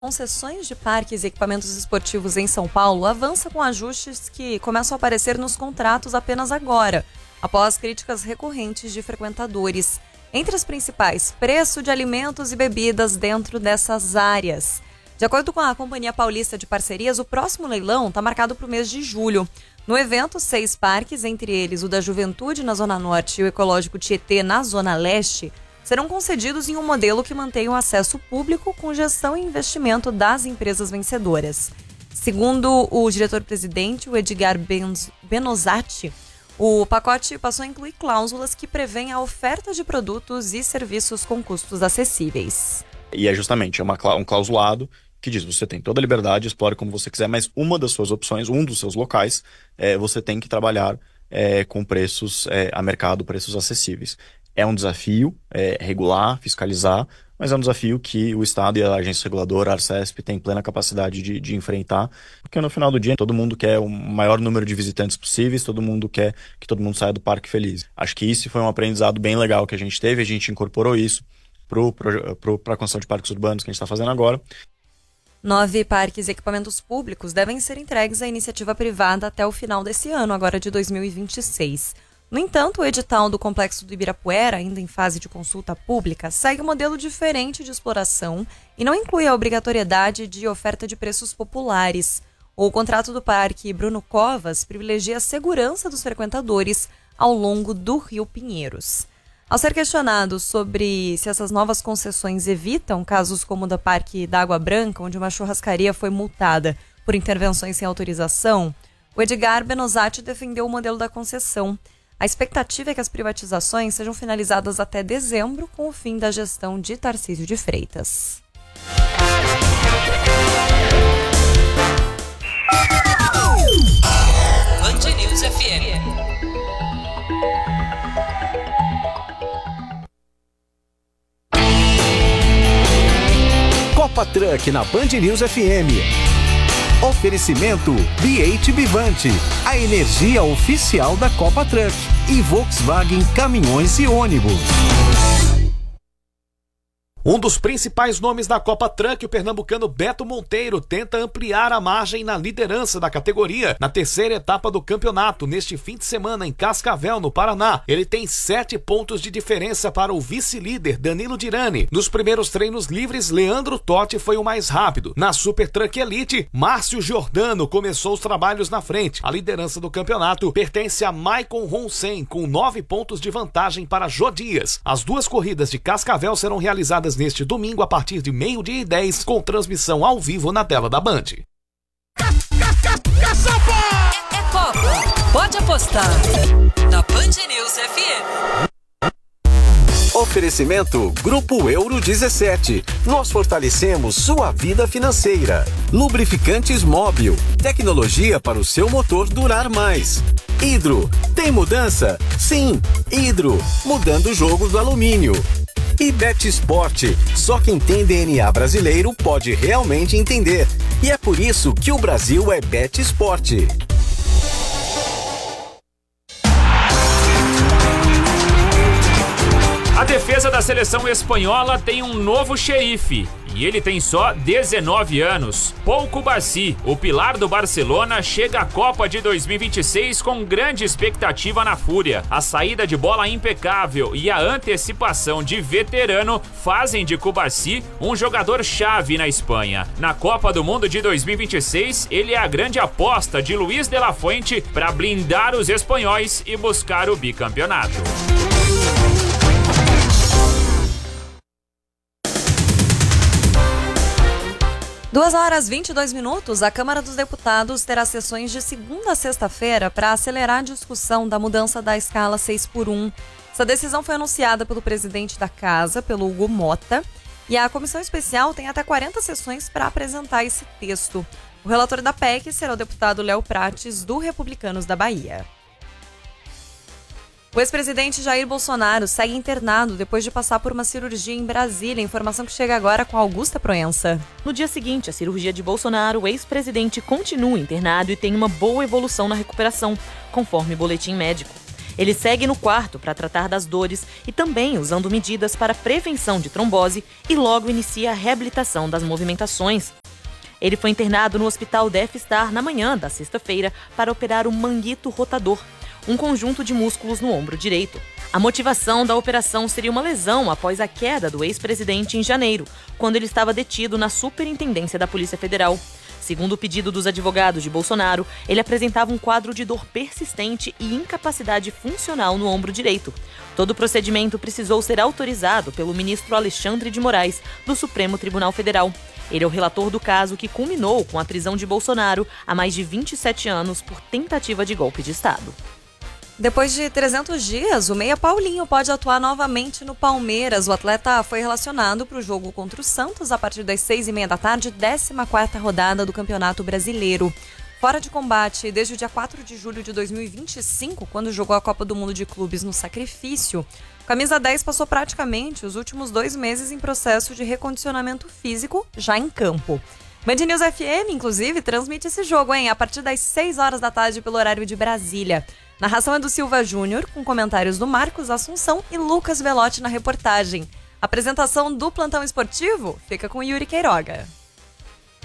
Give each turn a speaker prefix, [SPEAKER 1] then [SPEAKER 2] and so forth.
[SPEAKER 1] Concessões de parques e equipamentos esportivos em São Paulo avança com ajustes que começam a aparecer nos contratos apenas agora, após críticas recorrentes de frequentadores. Entre as principais, preço de alimentos e bebidas dentro dessas áreas. De acordo com a Companhia Paulista de Parcerias, o próximo leilão está marcado para o mês de julho. No evento, 6 parques, entre eles o da Juventude na Zona Norte e o Ecológico Tietê na Zona Leste, serão concedidos em um modelo que mantenha o acesso público com gestão e investimento das empresas vencedoras. Segundo o diretor-presidente, o Edgar Benozati, o pacote passou a incluir cláusulas que prevêem a oferta de produtos e serviços com custos acessíveis.
[SPEAKER 2] E é justamente um clausulado que diz: você tem toda a liberdade, explore como você quiser, mas uma das suas opções, um dos seus locais, você tem que trabalhar com preços a mercado, preços acessíveis. É um desafio regular, fiscalizar, mas é um desafio que o Estado e a agência reguladora, a Arcesp, têm plena capacidade de enfrentar, porque no final do dia todo mundo quer o maior número de visitantes possíveis, todo mundo quer que todo mundo saia do parque feliz. Acho que isso foi um aprendizado bem legal que a gente teve, a gente incorporou isso para a construção de parques urbanos que a gente está fazendo agora.
[SPEAKER 1] 9 parques e equipamentos públicos devem ser entregues à iniciativa privada até o final desse ano, agora de 2026. No entanto, o edital do Complexo do Ibirapuera, ainda em fase de consulta pública, segue um modelo diferente de exploração e não inclui a obrigatoriedade de oferta de preços populares. O contrato do Parque Bruno Covas privilegia a segurança dos frequentadores ao longo do Rio Pinheiros. Ao ser questionado sobre se essas novas concessões evitam casos como o do Parque da Água Branca, onde uma churrascaria foi multada por intervenções sem autorização, o Edgar Benozati defendeu o modelo da concessão. A expectativa é que as privatizações sejam finalizadas até dezembro, com o fim da gestão de Tarcísio de Freitas.
[SPEAKER 3] Band News FM.
[SPEAKER 4] Copa Truck na Band News FM. Oferecimento BH Bivante, a energia oficial da Copa Truck, e Volkswagen Caminhões e Ônibus.
[SPEAKER 5] Um dos principais nomes da Copa Truck, o pernambucano Beto Monteiro, tenta ampliar a margem na liderança da categoria na terceira etapa do campeonato, neste fim de semana em Cascavel, no Paraná. Ele tem 7 pontos de diferença para o vice-líder Danilo Dirani. Nos primeiros treinos livres, Leandro Totti foi o mais rápido. Na Super Truck Elite, Márcio Giordano começou os trabalhos na frente. A liderança do campeonato pertence a Maicon Ronsen, com 9 pontos de vantagem para Jô Dias. As 2 corridas de Cascavel serão realizadas neste domingo a partir de 12h10, com transmissão ao vivo na tela da Band.
[SPEAKER 3] É Copa. Pode apostar. Na Band News FM.
[SPEAKER 4] Oferecimento Grupo Euro 17. Nós fortalecemos sua vida financeira. Lubrificantes Móbil. Tecnologia para o seu motor durar mais. Hidro. Tem mudança? Sim. Hidro. Mudando o jogo do alumínio. E Bet Sport, só quem tem DNA brasileiro pode realmente entender. E é por isso que o Brasil é Bet Sport.
[SPEAKER 6] A defesa da seleção espanhola tem um novo xerife. E ele tem só 19 anos. Pau Cubarsí, o pilar do Barcelona, chega à Copa de 2026 com grande expectativa na Fúria. A saída de bola impecável e a antecipação de veterano fazem de Cubarsí um jogador-chave na Espanha. Na Copa do Mundo de 2026, ele é a grande aposta de Luis de la Fuente para blindar os espanhóis e buscar o bicampeonato.
[SPEAKER 1] 2h22, a Câmara dos Deputados terá sessões de segunda a sexta-feira para acelerar a discussão da mudança da escala 6x1. Essa decisão foi anunciada pelo presidente da Casa, pelo Hugo Mota, e a comissão especial tem até 40 sessões para apresentar esse texto. O relator da PEC será o deputado Léo Prates, do Republicanos da Bahia. O ex-presidente Jair Bolsonaro segue internado depois de passar por uma cirurgia em Brasília. Informação que chega agora com Augusta Proença.
[SPEAKER 7] No dia seguinte à cirurgia de Bolsonaro, o ex-presidente continua internado e tem uma boa evolução na recuperação, conforme boletim médico. Ele segue no quarto para tratar das dores e também usando medidas para prevenção de trombose e logo inicia a reabilitação das movimentações. Ele foi internado no Hospital Death Star na manhã da sexta-feira para operar o manguito rotador, um conjunto de músculos no ombro direito. A motivação da operação seria uma lesão após a queda do ex-presidente em janeiro, quando ele estava detido na Superintendência da Polícia Federal. Segundo o pedido dos advogados de Bolsonaro, ele apresentava um quadro de dor persistente e incapacidade funcional no ombro direito. Todo o procedimento precisou ser autorizado pelo ministro Alexandre de Moraes, do Supremo Tribunal Federal. Ele é o relator do caso que culminou com a prisão de Bolsonaro há mais de 27 anos por tentativa de golpe de Estado.
[SPEAKER 1] Depois de 300 dias, o meia Paulinho pode atuar novamente no Palmeiras. O atleta foi relacionado para o jogo contra o Santos a partir das 6h30 da tarde, 14ª rodada do Campeonato Brasileiro. Fora de combate desde o dia 4 de julho de 2025, quando jogou a Copa do Mundo de Clubes no Sacrifício, o camisa 10 passou praticamente os últimos 2 meses em processo de recondicionamento físico, já em campo. Band News FM, inclusive, transmite esse jogo, a partir das 6 horas da tarde pelo horário de Brasília. Narração é do Silva Júnior, com comentários do Marcos Assunção e Lucas Velotti na reportagem. A apresentação do Plantão Esportivo fica com Yuri Queiroga.